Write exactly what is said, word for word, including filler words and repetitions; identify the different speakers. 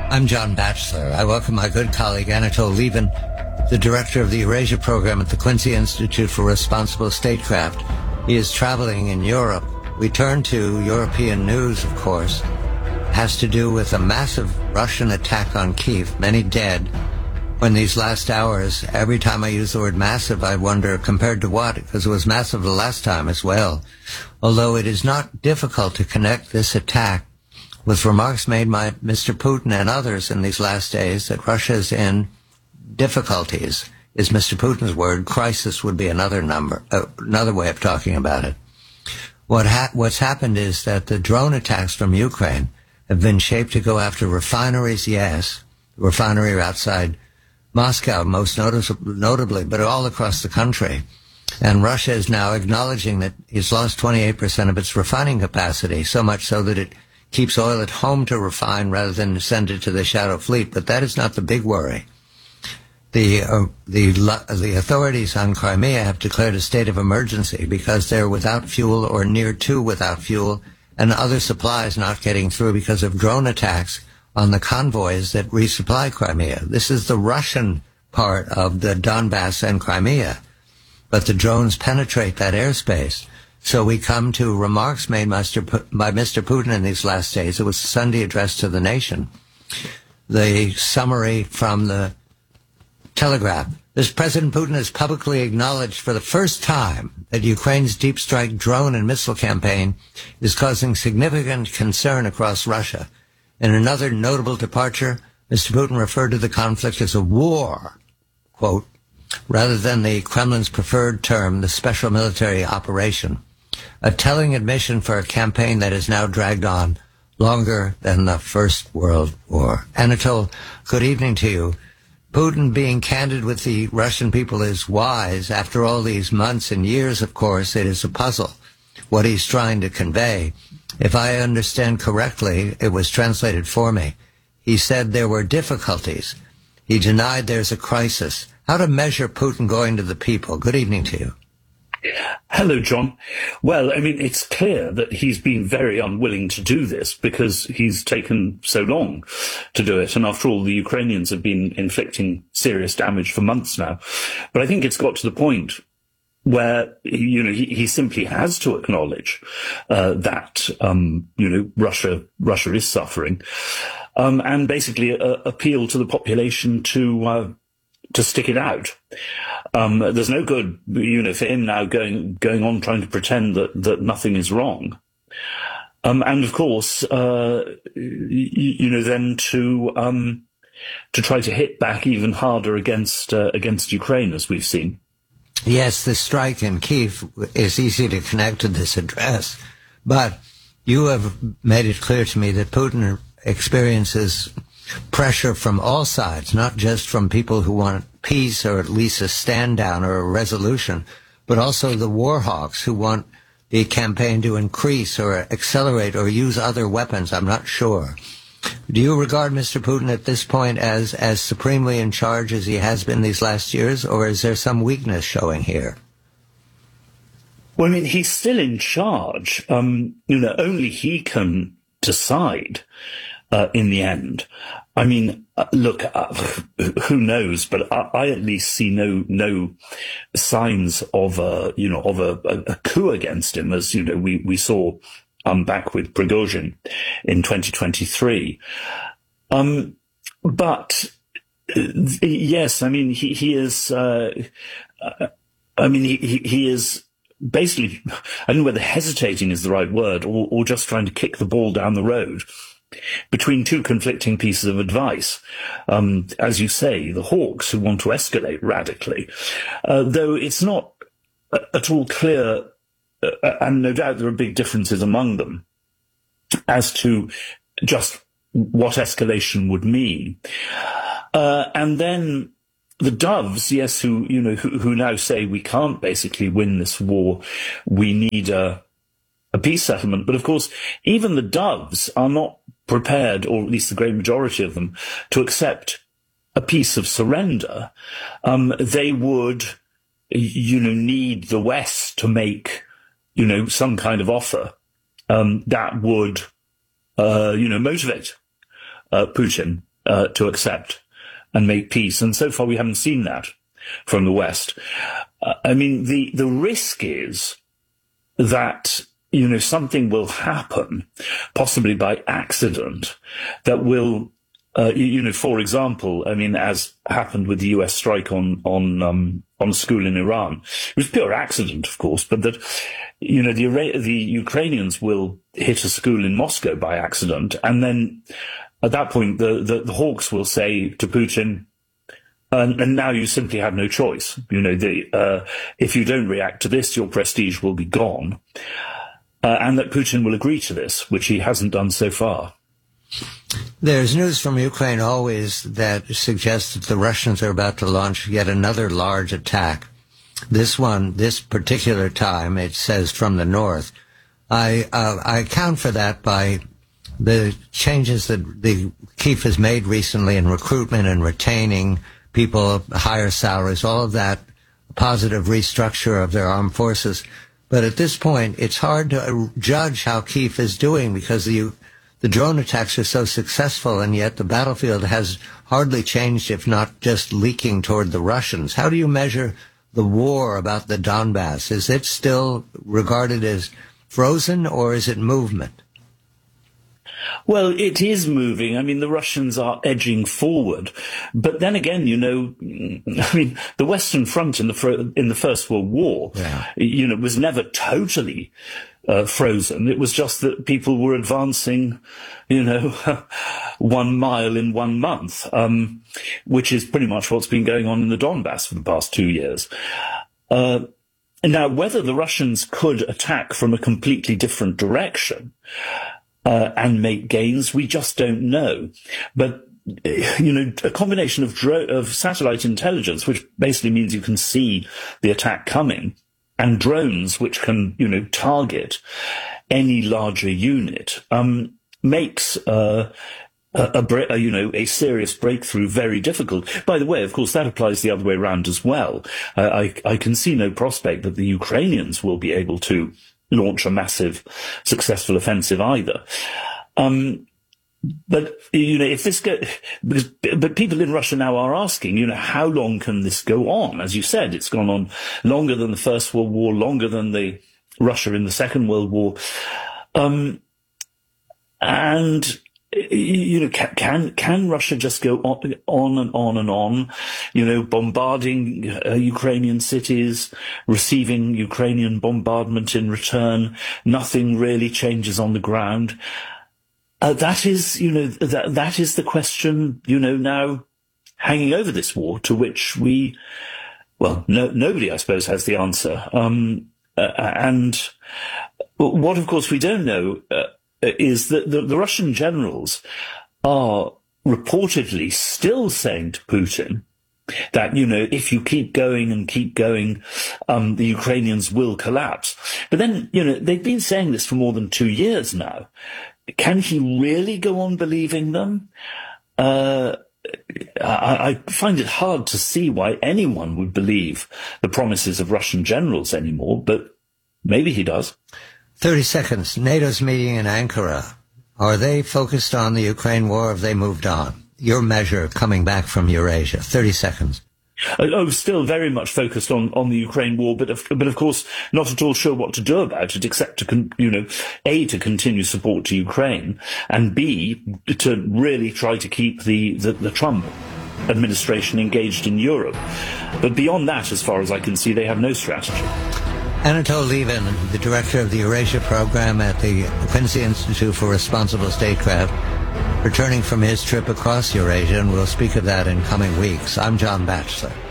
Speaker 1: I'm John Batchelor. I welcome my good colleague Anatol Lieven, the director of the Eurasia program at the Quincy Institute for Responsible Statecraft. He is traveling in Europe. We turn to European news, of course. It has to do with a massive Russian attack on Kyiv, many dead. When these last hours, every time I use the word massive, I wonder compared to what, because it was massive the last time as well. Although it is not difficult to connect this attack with remarks made by Mister Putin and others in these last days that Russia is in difficulties, is Mister Putin's word. Crisis would be another number, uh, another way of talking about it. What ha- what's happened is that the drone attacks from Ukraine have been shaped to go after refineries, yes, refinery outside Moscow, most notice- notably, but all across the country. And Russia is now acknowledging that it's lost twenty-eight percent of its refining capacity, so much so that it keeps oil at home to refine rather than send it to the shadow fleet. But that is not the big worry. The, uh, the, the authorities on Crimea have declared a state of emergency because they're without fuel or near to without fuel, and other supplies not getting through because of drone attacks on the convoys that resupply Crimea. This is the Russian part of the Donbass and Crimea, but the drones penetrate that airspace. So we come to remarks made by Mister Putin in these last days. It was a Sunday address to the nation. The summary from the Telegraph. This President Putin has publicly acknowledged for the first time that Ukraine's deep strike drone and missile campaign is causing significant concern across Russia. In another notable departure, Mister Putin referred to the conflict as a war, quote, rather than the Kremlin's preferred term, the special military operation. A telling admission for a campaign that is now dragged on longer than the First World War. Anatol, good evening to you. Putin being candid with the Russian people is wise. After all these months and years, of course, it is a puzzle, what he's trying to convey. If I understand correctly, it was translated for me. He said there were difficulties. He denied there's a crisis. How to measure Putin going to the people? Good evening to you.
Speaker 2: Hello, John. Well, I mean, it's clear that he's been very unwilling to do this because he's taken so long to do it. And after all, the Ukrainians have been inflicting serious damage for months now. But I think it's got to the point where, you know, he, he simply has to acknowledge uh, that, um, you know, Russia, Russia is suffering, um, and basically uh, appeal to the population to, uh, to stick it out. Um, there's no good, you know, for him now going, going on trying to pretend that, that nothing is wrong. Um, and of course, uh, you, you know, then to, um, to try to hit back even harder against, uh, against Ukraine, as we've seen.
Speaker 1: Yes, the strike in Kyiv is easy to connect to this address, but you have made it clear to me that Putin experiences pressure from all sides, not just from people who want peace or at least a stand down or a resolution, but also the war hawks who want the campaign to increase or accelerate or use other weapons. I'm not sure. Do you regard Mister Putin at this point as, as supremely in charge as he has been these last years, or is there some weakness showing here?
Speaker 2: Well, I mean, he's still in charge. Um, you know, only he can decide uh, in the end. I mean, uh, look, uh, who knows? But I, I at least see no no signs of a you know of a, a coup against him, as you know we we saw um back with Prigozhin in twenty twenty-three. Um, but uh, yes, I mean he he is. Uh, uh, I mean he he, he is. Basically, I don't know whether hesitating is the right word, or, or just trying to kick the ball down the road between two conflicting pieces of advice. Um, as you say, the hawks who want to escalate radically, uh, though it's not at all clear, uh, and no doubt there are big differences among them, as to just what escalation would mean. Uh, and then the doves, yes, who, you know, who, who now say we can't basically win this war. We need a, a peace settlement. But of course, even the doves are not prepared, or at least the great majority of them, to accept a peace of surrender. Um, they would, you know, need the West to make, you know, some kind of offer, um, that would, uh, you know, motivate, uh, Putin. uh, to accept and make peace. And so far we haven't seen that from the West. Uh, I mean, the, the risk is that, you know, something will happen, possibly by accident, that will, uh, you, you know, for example, I mean, as happened with the U S strike on, on, um, on a school in Iran. It was pure accident, of course, but that, you know, the, the Ukrainians will hit a school in Moscow by accident. And then at that point, the, the, the hawks will say to Putin, And, and now you simply have no choice. You know, the, uh, if you don't react to this, your prestige will be gone. Uh, and that Putin will agree to this, which he hasn't done so far.
Speaker 1: There's news from Ukraine always that suggests that the Russians are about to launch yet another large attack. This one, this particular time, it says from the north. I, uh, I account for that by the changes that the Kyiv has made recently in recruitment and retaining people, higher salaries, all of that positive restructure of their armed forces. But at this point, it's hard to judge how Kyiv is doing because the, the drone attacks are so successful, and yet the battlefield has hardly changed, if not just leaking toward the Russians. How do you measure the war about the Donbass? Is it still regarded as frozen, or is it movement?
Speaker 2: Well, it is moving. I mean, the Russians are edging forward. But then again, you know, I mean, the Western Front in the in the First World War, yeah. you know, was never totally uh, frozen. It was just that people were advancing, you know, one mile in one month, um, which is pretty much what's been going on in the Donbass for the past two years. Uh, now, whether the Russians could attack from a completely different direction Uh, and make gains, we just don't know. But, you know, a combination of dro- of satellite intelligence, which basically means you can see the attack coming, and drones, which can, you know, target any larger unit, um, makes uh, a, a, a, you know, a serious breakthrough very difficult. By the way, of course, that applies the other way around as well. Uh, I, I can see no prospect that the Ukrainians will be able to launch a massive, successful offensive either. Um, but, you know, if this go, because, but people in Russia now are asking, you know, how long can this go on? As you said, it's gone on longer than the First World War, longer than the Russia in the Second World War. Um, and, you know, can, can, can Russia just go on, on and on and on, you know, bombarding uh, Ukrainian cities, receiving Ukrainian bombardment in return, nothing really changes on the ground? Uh, that is, you know, that, that is the question, you know, now hanging over this war, to which we, well, no, nobody, I suppose, has the answer. Um, uh, and what, of course, we don't know, uh, is that the, the Russian generals are reportedly still saying to Putin that, you know, if you keep going and keep going, um, the Ukrainians will collapse. But then, you know, they've been saying this for more than two years now. Can he really go on believing them? Uh, I, I find it hard to see why anyone would believe the promises of Russian generals anymore, but maybe he does.
Speaker 1: thirty seconds. NATO's meeting in Ankara. Are they focused on the Ukraine war, or have they moved on? Your measure coming back from Eurasia. thirty seconds.
Speaker 2: Oh, still very much focused on, on the Ukraine war, but of, but of course not at all sure what to do about it, except to, con, you know, A, to continue support to Ukraine, and B, to really try to keep the, the, the Trump administration engaged in Europe. But beyond that, as far as I can see, they have no strategy.
Speaker 1: Anatol Lieven, the director of the Eurasia program at the Quincy Institute for Responsible Statecraft, returning from his trip across Eurasia, and we'll speak of that in coming weeks. I'm John Batchelor.